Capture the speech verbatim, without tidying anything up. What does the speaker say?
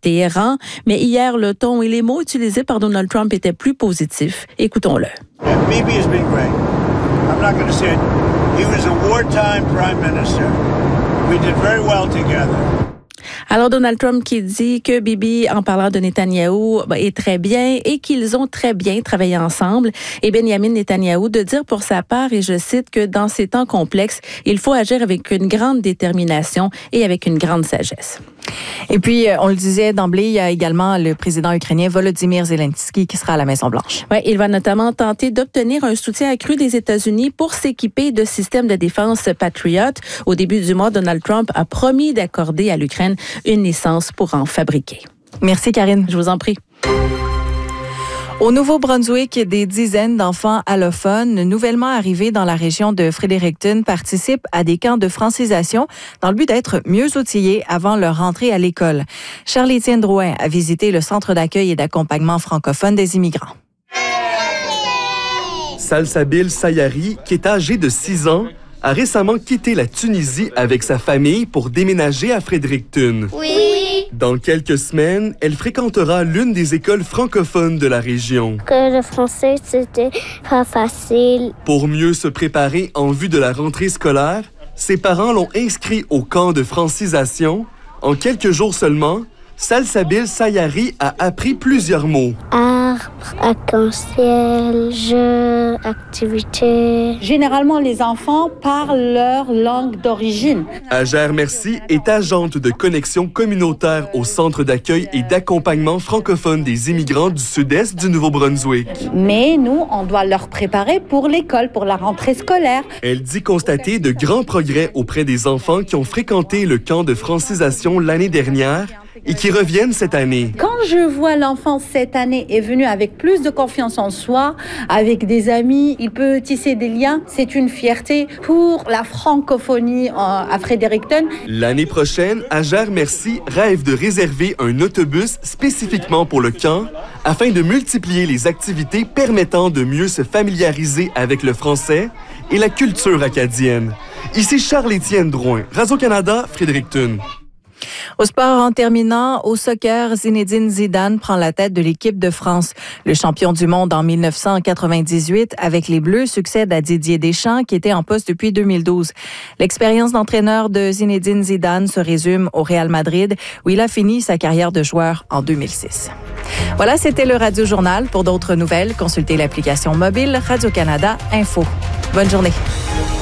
Téhéran. Mais hier, le ton et les mots utilisés par Donald Trump étaient plus positifs. Écoutons-le. Bibi has been great. I'm not going to say it. He was a wartime prime minister. We did very well together. Alors, Donald Trump qui dit que Bibi, en parlant de Netanyahou, est très bien et qu'ils ont très bien travaillé ensemble. Et Benjamin Netanyahou de dire pour sa part, et je cite, que dans ces temps complexes, il faut agir avec une grande détermination et avec une grande sagesse. Et puis, on le disait d'emblée, il y a également le président ukrainien Volodymyr Zelensky qui sera à la Maison-Blanche. Oui, il va notamment tenter d'obtenir un soutien accru des États-Unis pour s'équiper de systèmes de défense Patriot. Au début du mois, Donald Trump a promis d'accorder à l'Ukraine une licence pour en fabriquer. Merci, Karine. Je vous en prie. Au Nouveau-Brunswick, des dizaines d'enfants allophones nouvellement arrivés dans la région de Fredericton participent à des camps de francisation dans le but d'être mieux outillés avant leur rentrée à l'école. Charles-Étienne Drouin a visité le centre d'accueil et d'accompagnement francophone des immigrants. Salsabil Sayari, qui est âgé de six ans, a récemment quitté la Tunisie avec sa famille pour déménager à Fredericton. Oui. Dans quelques semaines, elle fréquentera l'une des écoles francophones de la région. Que le français, c'était pas facile. Pour mieux se préparer en vue de la rentrée scolaire, ses parents l'ont inscrit au camp de francisation. En quelques jours seulement, Salsabil Sayari a appris plusieurs mots. Arbre, arc-en-ciel, jeu, activité. Généralement, les enfants parlent leur langue d'origine. Hajar Merci est agente de connexion communautaire au Centre d'accueil et d'accompagnement francophone des immigrants du sud-est du Nouveau-Brunswick. Mais nous, on doit leur préparer pour l'école, pour la rentrée scolaire. Elle dit constater de grands progrès auprès des enfants qui ont fréquenté le camp de francisation l'année dernière et qui reviennent cette année. Quand je vois l'enfant cette année est venu avec plus de confiance en soi, avec des amis, il peut tisser des liens, c'est une fierté pour la francophonie à Fredericton. L'année prochaine, Hajar Merci rêve de réserver un autobus spécifiquement pour le camp afin de multiplier les activités permettant de mieux se familiariser avec le français et la culture acadienne. Ici Charles-Étienne Drouin, Radio-Canada, Fredericton. Au sport, en terminant, au soccer, Zinedine Zidane prend la tête de l'équipe de France. Le champion du monde en dix-neuf cent quatre-vingt-dix-huit avec les Bleus succède à Didier Deschamps qui était en poste depuis deux mille douze. L'expérience d'entraîneur de Zinedine Zidane se résume au Real Madrid où il a fini sa carrière de joueur en deux mille six. Voilà, c'était le Radio Journal. Pour d'autres nouvelles, consultez l'application mobile Radio-Canada Info. Bonne journée.